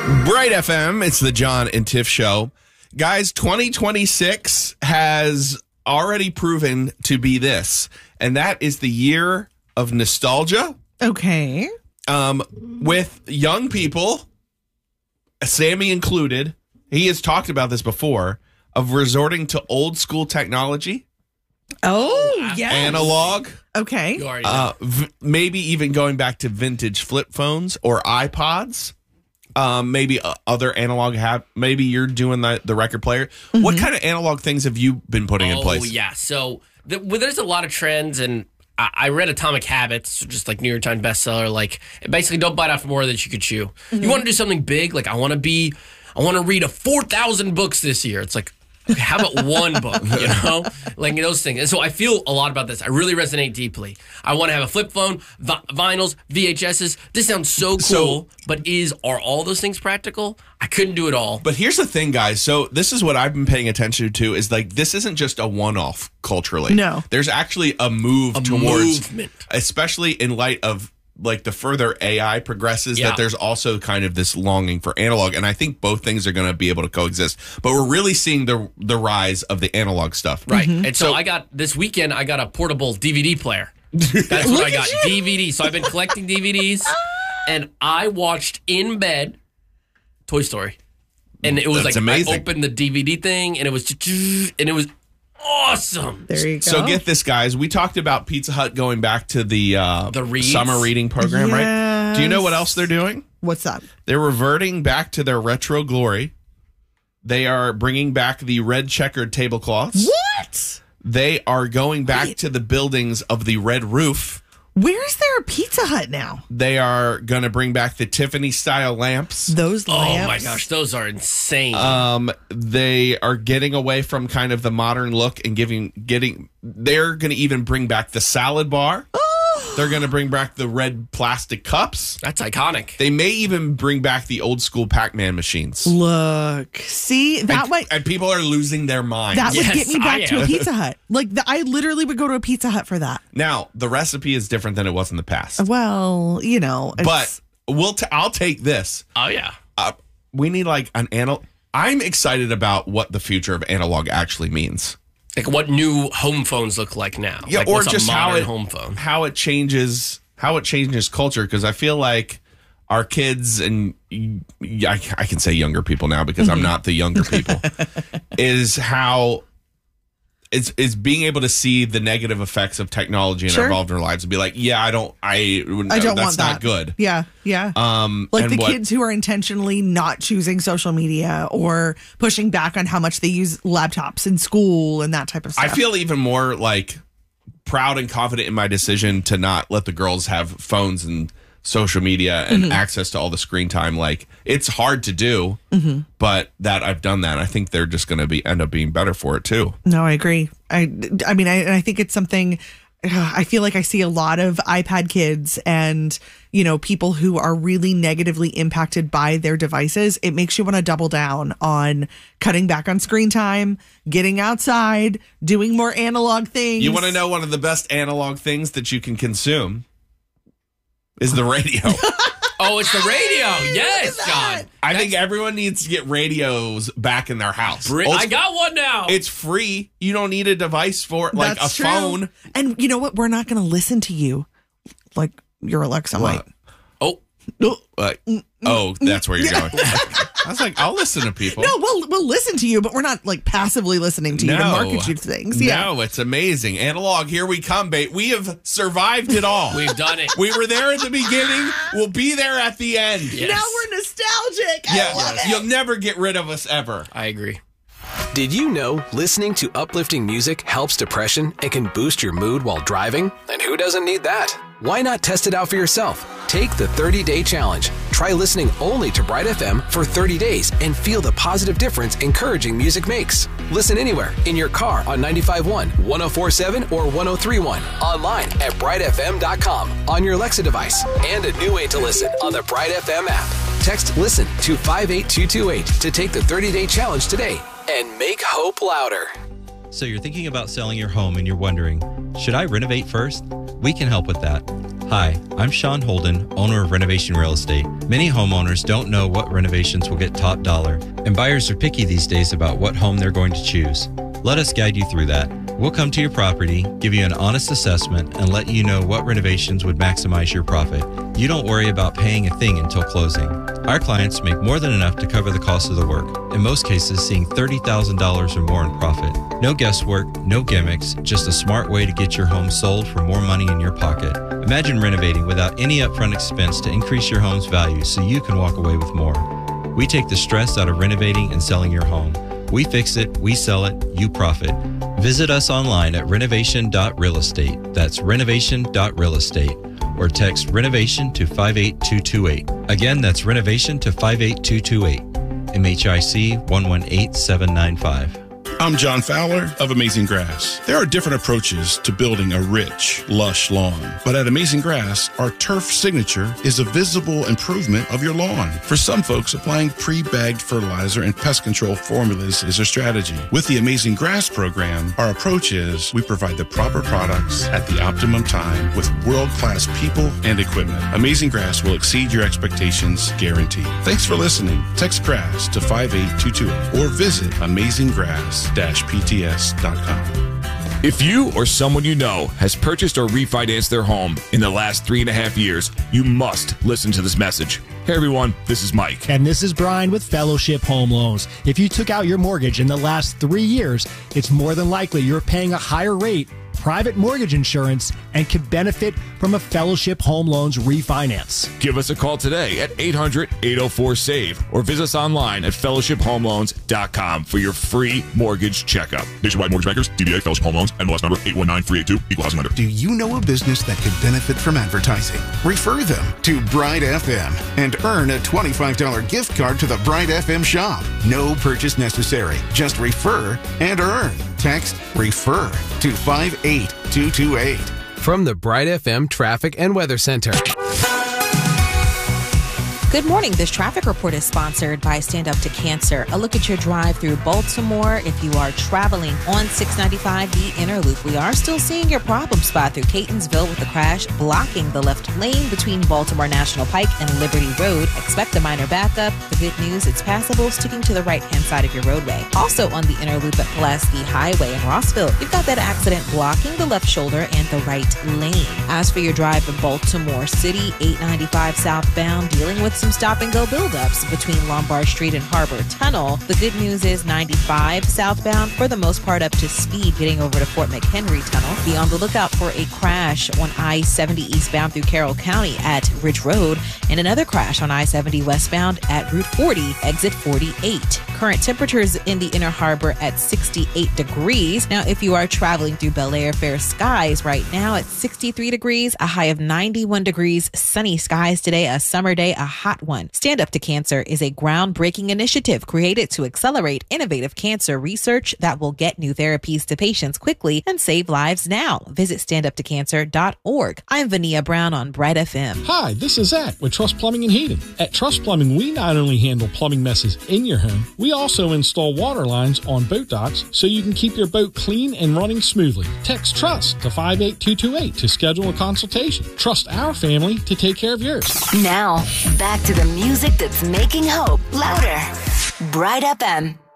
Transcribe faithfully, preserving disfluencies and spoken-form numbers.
Bright F M, it's the John and Tiff Show. Guys, twenty twenty-six has already proven to be this, and that is the year of nostalgia. Okay. Um, with young people, Sammy included, he has talked about this before, of resorting to old school technology. Oh, yes. Analog. Okay. Uh, v- maybe even going back to vintage flip phones or iPods. Um, maybe uh, other analog have. Maybe you're doing the, the record player. Mm-hmm. What kind of analog things have you been putting oh, in place? Oh, yeah. So the, well, there's a lot of trends, and I, I read Atomic Habits, just like New York Times bestseller. Like, basically, don't bite off more than you could chew. Mm-hmm. You want to do something big? Like, I want to be, I want to read a four thousand books this year. It's like, okay, how about one book, you know? Like those things. And so I feel a lot about this. I really resonate deeply. I want to have a flip phone, vi- vinyls, V H S's. This sounds so cool, so, but is are all those things practical? I couldn't do it all. But here's the thing, guys. So this is what I've been paying attention to is like this isn't just a one-off culturally. No. There's actually a move a towards, movement. especially in light of like the further A I progresses, yeah. that there's also kind of this longing for analog. And I think both things are going to be able to coexist. But we're really seeing the the rise of the analog stuff. Right. Mm-hmm. And so, so I got, this weekend, I got a portable D V D player. That's what I got, D V D. So I've been collecting D V Ds, and I watched in bed Toy Story. And it was That's like, amazing. I opened the D V D thing, and it was, just, and it was awesome. There you go. So get this, guys. We talked about Pizza Hut going back to the, uh, the reads. summer reading program, yes. right? Do you know what else they're doing? What's that? They're reverting back to their retro glory. They are bringing back the red checkered tablecloths. What? They are going back Wait. to the buildings of the red roof. Where's there a Pizza Hut now? They are going to bring back the Tiffany style lamps. Those lamps. Oh my gosh, those are insane. Um, they are getting away from kind of the modern look and giving getting. They're going to even bring back the salad bar. They're going to bring back the red plastic cups. That's iconic. They may even bring back the old school Pac-Man machines. Look, see that and, might and people are losing their minds. that Yes, would get me back I to a am. Pizza Hut. Like the, I literally would go to a Pizza Hut for that. Now the recipe is different than it was in the past, Well, you know, it's, but we'll. T- I'll take this. Oh, yeah. Uh, we need like an analog. I'm excited about what the future of analog actually means. Like what new home phones look like now. Yeah, like or what's just a how modern it home phone. how it changes how it changes culture. Because I feel like our kids and I, I can say younger people now because I'm not the younger people is how it's is being able to see the negative effects of technology and Sure. involved in our lives and be like, yeah, I don't, I, I don't that's want that. not good. Yeah, yeah. Um, Like and the what- kids who are intentionally not choosing social media or pushing back on how much they use laptops in school and that type of stuff. I feel even more like proud and confident in my decision to not let the girls have phones and social media and Mm-hmm. access to all the screen time. Like it's hard to do, Mm-hmm. but that I've done that. I think they're just going to be end up being better for it too. No, I agree. I, I mean, I, I think it's something. uh, I feel like I see a lot of iPad kids and, you know, people who are really negatively impacted by their devices. It makes you want to double down on cutting back on screen time, getting outside, doing more analog things. You want to know one of the best analog things that you can consume is the radio. Oh, it's the radio. Yes, John. I think everyone needs to get radios back in their house. Bri- Old I school- got one now. It's free. You don't need a device for it, like That's a true. phone. And you know what? We're not going to listen to you like your Alexa might. oh, Like, oh, that's where you're going. I was like, I'll listen to people. No, we'll we'll listen to you, but we're not like passively listening to you to market you things. Yeah. No, it's amazing. Analog, here we come, babe. We have survived it all. we've done it. we were there at the beginning. We'll be there at the end. Yes. Now we're nostalgic. I Yeah, love it. you'll never get rid of us ever. I agree. Did you know listening to uplifting music helps depression and can boost your mood while driving? And who doesn't need that? Why not test it out for yourself? Take the thirty-day challenge. Try listening only to Bright F M for thirty days and feel the positive difference encouraging music makes. Listen anywhere, in your car on ninety-five point one, one oh four point seven, or one oh three point one. Online at bright f m dot com, on your Alexa device, and a new way to listen on the Bright F M app. Text LISTEN to five eight two two eight to take the thirty-day challenge today and make hope louder. So you're thinking about selling your home and you're wondering, should I renovate first? We can help with that. Hi, I'm Sean Holden, owner of Renovation Real Estate. Many homeowners don't know what renovations will get top dollar, and buyers are picky these days about what home they're going to choose. Let us guide you through that. We'll come to your property, give you an honest assessment, and let you know what renovations would maximize your profit. You don't worry about paying a thing until closing. Our clients make more than enough to cover the cost of the work, in most cases seeing thirty thousand dollars or more in profit. No guesswork, no gimmicks, just a smart way to get your home sold for more money in your pocket. Imagine renovating without any upfront expense to increase your home's value so you can walk away with more. We take the stress out of renovating and selling your home. We fix it, we sell it, you profit. Visit us online at renovation dot real estate. That's renovation dot real estate. Or text renovation to five eight two two eight. Again, that's renovation to five eight two two eight. M H I C one one eight seven nine five. I'm John Fowler of Amazing Grass. There are different approaches to building a rich, lush lawn. But at Amazing Grass, our turf signature is a visible improvement of your lawn. For some folks, applying pre-bagged fertilizer and pest control formulas is a strategy. With the Amazing Grass program, our approach is we provide the proper products at the optimum time with world-class people and equipment. Amazing Grass will exceed your expectations, guaranteed. Thanks for listening. Text GRASS to five eight two two eight or visit amazing grass dash p t s dot com. If you or someone you know has purchased or refinanced their home in the last three and a half years, you must listen to this message. Hey everyone, this is Mike. And this is Brian with Fellowship Home Loans. If you took out your mortgage in the last three years, it's more than likely you're paying a higher rate, private mortgage insurance, and can benefit from a Fellowship Home Loans refinance. Give us a call today at eight hundred, eight oh four, S A V E or visit us online at fellowship home loans dot com for your free mortgage checkup. Nationwide Mortgage Bankers, D B A Fellowship Home Loans, N M L S number eight one nine three eight two, Equal Housing Lender. Do you know a business that could benefit from advertising? Refer them to Bright F M and earn a twenty-five dollars gift card to the Bright F M shop. No purchase necessary. Just refer and earn. Text REFER to five eight two two eight. From the Bright F M Traffic and Weather Center. Good morning. This traffic report is sponsored by Stand Up to Cancer. A look at your drive through Baltimore. If you are traveling on six ninety-five, the inner loop, we are still seeing your problem spot through Catonsville with the crash blocking the left lane between Baltimore National Pike and Liberty Road. Expect a minor backup. The good news, it's passable, sticking to the right-hand side of your roadway. Also on the inner loop at Pulaski Highway in Rossville, you've got that accident blocking the left shoulder and the right lane. As for your drive in Baltimore City, eight ninety-five southbound, dealing with some stop-and-go buildups between Lombard Street and Harbor Tunnel. The good news is ninety-five southbound, for the most part up to speed, getting over to Fort McHenry Tunnel. Be on the lookout for a crash on I seventy eastbound through Carroll County at Ridge Road, and another crash on I seventy westbound at Route forty, exit forty-eight. Current temperatures in the Inner Harbor at sixty-eight degrees. Now, if you are traveling through Bel Air, fair skies right now at sixty-three degrees, a high of ninety-one degrees, sunny skies today, a summer day, a hot one. Stand Up to Cancer is a groundbreaking initiative created to accelerate innovative cancer research that will get new therapies to patients quickly and save lives now. Visit stand up to cancer dot org. I'm Vania Brown on Bright F M. Hi, this is Zach with Trust Plumbing and Heating. At Trust Plumbing, we not only handle plumbing messes in your home, we also install water lines on boat docks so you can keep your boat clean and running smoothly. Text TRUST to five eight two two eight to schedule a consultation. Trust our family to take care of yours. Now, back to the music that's making hope louder. Bright F M.